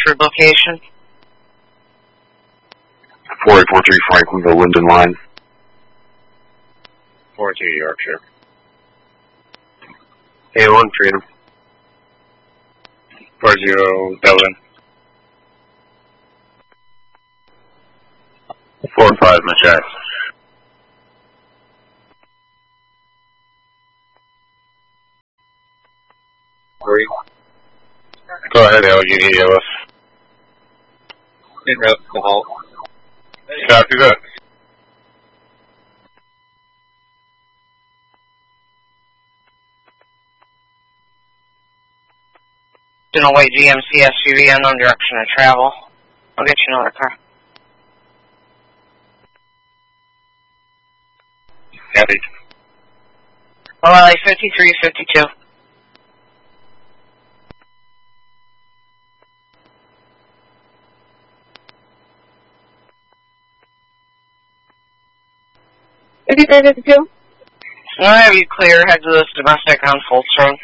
Wexford location. 4843 Franklin, the Linden line. 42 Yorkshire. A1 Freedom. 40 Dublin. 45 Majax. Go ahead, LGDLS. In route to halt. Copy that. In a white GMC SUV, unknown direction of travel. I'll get you another car. Copy. LA 5352. So I have you clear, head to this domestic on Fultron.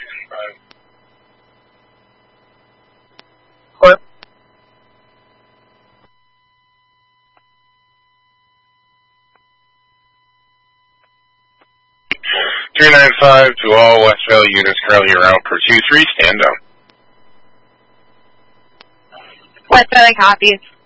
What? 395 to all West Valley units currently around per 2-3, stand down. West Valley copies.